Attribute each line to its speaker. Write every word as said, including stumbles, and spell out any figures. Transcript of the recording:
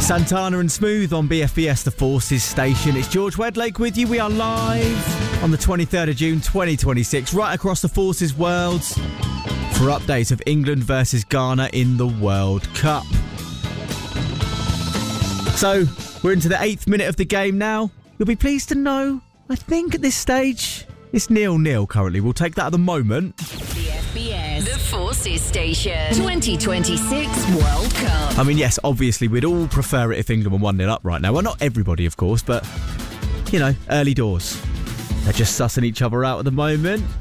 Speaker 1: Santana and Smooth on B F B S, the Forces station. It's George Wedlake with you. We are live on the twenty-third of June twenty twenty-six, right across the Forces world for updates of England versus Ghana in the World Cup. So, we're into the eighth minute of the game now. You'll be pleased to know, I think at this stage, it's nil-nil currently. We'll take that at the moment.
Speaker 2: B F B S, the Forces station, twenty twenty-six World Cup.
Speaker 1: I mean, yes, obviously we'd all prefer it if England were one nil up right now. Well, not everybody, of course, but, you know, early doors. They're just sussing each other out at the moment.